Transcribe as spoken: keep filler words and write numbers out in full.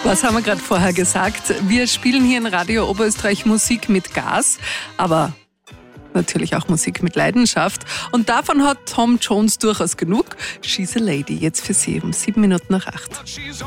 Was haben wir gerade vorher gesagt? Wir spielen hier in Radio Oberösterreich Musik mit Gas, aber natürlich auch Musik mit Leidenschaft. Und davon hat Tom Jones durchaus genug. She's a Lady, jetzt für Sie um sieben Minuten nach acht.